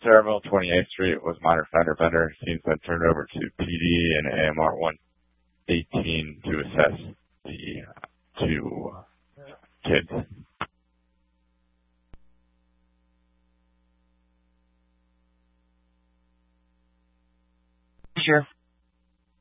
Cerebral, 28th Street, was minor fender bender. He's been turned over to PD and AMR 118 to assess the two kids. Sheriff.